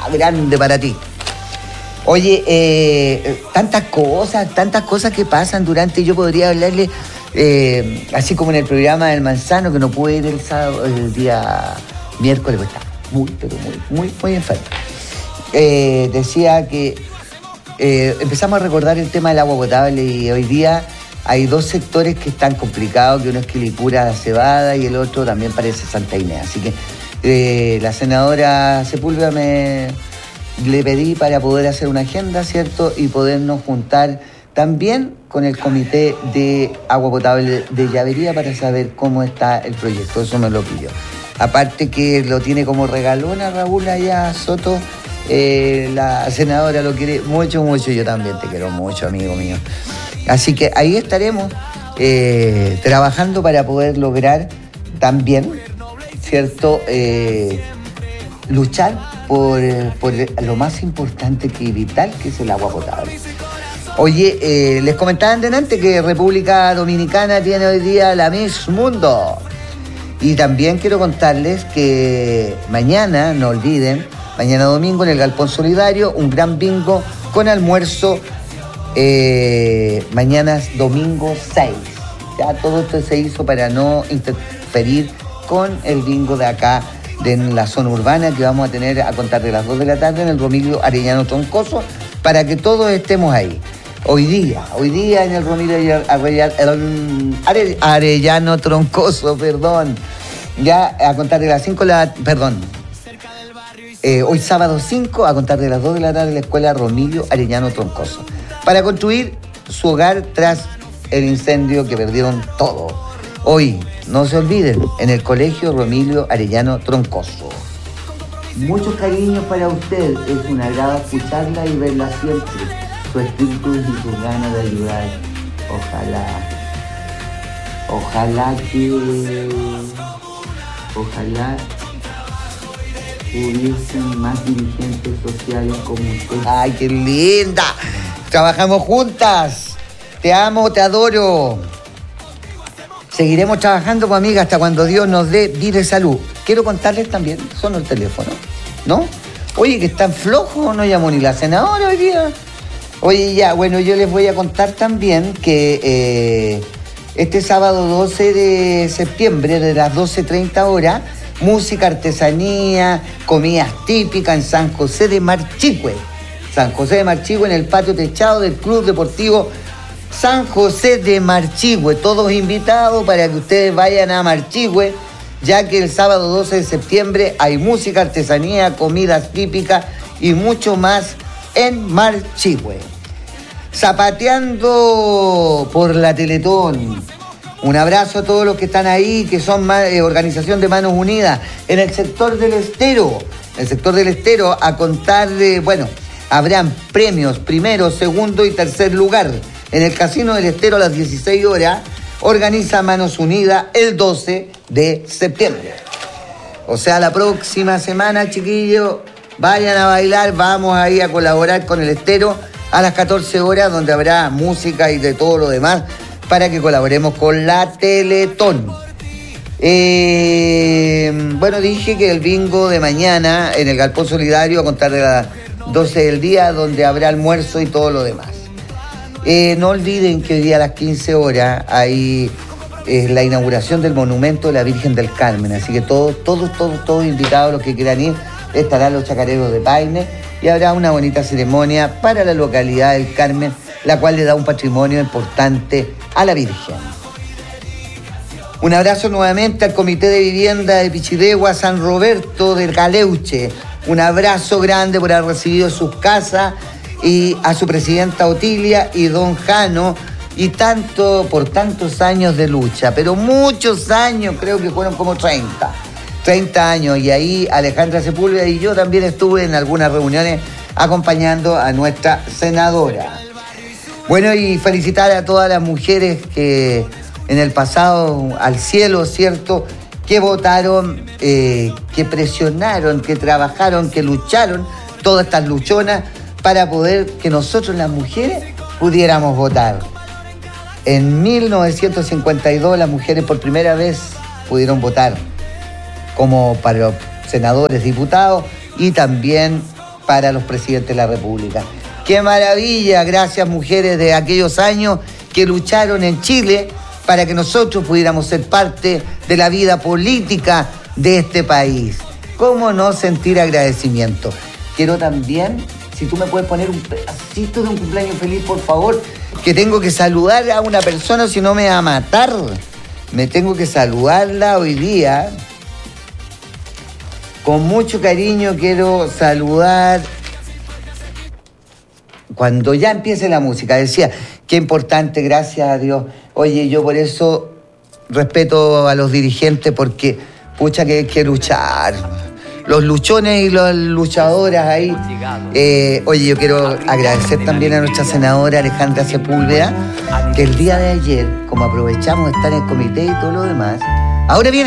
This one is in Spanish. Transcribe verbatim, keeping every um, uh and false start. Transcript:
grande para ti. Oye, eh, tantas cosas, tantas cosas que pasan durante, yo podría hablarle, eh, así como en el programa del Manzano, que no pude ir el sábado, el día miércoles, pues está muy, pero muy, muy, muy enfermo. Eh, decía que eh, empezamos a recordar el tema del agua potable y hoy día hay dos sectores que están complicados, que uno es Quilicura, Cebada y el otro también parece Santa Inés. Así que eh, la senadora Sepúlveda me le pedí para poder hacer una agenda, ¿cierto? Y podernos juntar también con el comité de agua potable de Llavería para saber cómo está el proyecto. Eso me lo pidió. Aparte que lo tiene como regalona Raúl allá, Soto. Eh, la senadora lo quiere mucho, mucho. Yo también te quiero mucho, amigo mío. Así que ahí estaremos eh, trabajando para poder lograr también, ¿cierto? Eh, luchar por, por lo más importante que vital, que es el agua potable. Oye, eh, les comentaba antes que República Dominicana tiene hoy día la Miss Mundo. Y también quiero contarles que mañana, no olviden, mañana domingo en el Galpón Solidario, un gran bingo con almuerzo. Eh, mañana es domingo seis. Ya todo esto se hizo para no interferir con el bingo de acá, de la zona urbana, que vamos a tener a contar de las dos de la tarde en el Romilio Arellano Troncoso, para que todos estemos ahí. Hoy día, hoy día en el Romilio Arellano Troncoso, perdón, ya a contar de las cinco de la perdón, eh, hoy sábado cinco, a contar de las dos de la tarde en la escuela Romilio Arellano Troncoso, para construir su hogar tras el incendio que perdieron todo. Hoy, no se olviden, en el colegio Romilio Arellano Troncoso. Muchos cariños para usted, es un agrado escucharla y verla siempre. Su espíritu y sus ganas de ayudar. Ojalá, ojalá que, ojalá hubiesen más dirigentes sociales como usted. ¡Ay, qué linda! Trabajamos juntas. Te amo, te adoro. Seguiremos trabajando, pues, amiga, hasta cuando Dios nos dé vida y salud. Quiero contarles también, son el teléfono, ¿no? Oye, que están flojos, no llamó ni la senadora hoy día. Oye, ya, bueno, yo les voy a contar también que eh, este sábado doce de septiembre, de las doce treinta horas, música, artesanía, comidas típicas en San José de Marchihue. San José de Marchihue, en el patio techado del Club Deportivo San José de Marchihue. Todos invitados para que ustedes vayan a Marchihue, ya que el sábado doce de septiembre hay música, artesanía, comidas típicas y mucho más en Marchihue. Zapateando por la Teletón. Un abrazo a todos los que están ahí, que son eh, Organización de Manos Unidas, en el sector del Estero. En el sector del Estero, a contar de, bueno, habrán premios primero, segundo y tercer lugar. En el Casino del Estero a las dieciséis horas, organiza Manos Unidas el doce de septiembre. O sea, la próxima semana, chiquillos, vayan a bailar, vamos ahí a colaborar con el Estero a las catorce horas, donde habrá música y de todo lo demás, para que colaboremos con la Teletón. Eh, bueno, dije que el bingo de mañana en el Galpón Solidario a contar de las doce del día, donde habrá almuerzo y todo lo demás. Eh, no olviden que hoy día a las quince horas hay eh, la inauguración del monumento de la Virgen del Carmen, así que todos, todos, todos, todos invitados los que quieran ir, estarán los chacareros de Paine y habrá una bonita ceremonia para la localidad del Carmen, la cual le da un patrimonio importante a la Virgen. Un abrazo nuevamente al Comité de Vivienda de Pichidegua, San Roberto del Caleuche. Un abrazo grande por haber recibido sus casas, y a su presidenta Otilia y don Jano, y tanto por tantos años de lucha, pero muchos años, creo que fueron como treinta, treinta años, y ahí Alejandra Sepúlveda y yo también estuve en algunas reuniones acompañando a nuestra senadora. Bueno, y felicitar a todas las mujeres que en el pasado al cielo, ¿cierto?, que votaron, eh, que presionaron, que trabajaron, que lucharon, todas estas luchonas, para poder que nosotros las mujeres pudiéramos votar. En mil novecientos cincuenta y dos las mujeres por primera vez pudieron votar como para senadores, diputados y también para los presidentes de la República. ¡Qué maravilla! Gracias, mujeres de aquellos años que lucharon en Chile para que nosotros pudiéramos ser parte de la vida política de este país. ¿Cómo no sentir agradecimiento? Quiero también, si tú me puedes poner un pedacito de un cumpleaños feliz, por favor, que tengo que saludar a una persona, si no me va a matar. Me tengo que saludarla hoy día. Con mucho cariño quiero saludar, cuando ya empiece la música, decía, qué importante, gracias a Dios. Oye, yo por eso respeto a los dirigentes, porque pucha que hay que luchar. Los luchones y las luchadoras ahí. Eh, oye, yo quiero agradecer también a nuestra senadora Alejandra Sepúlveda, que el día de ayer, como aprovechamos de estar en el comité y todo lo demás, ahora viene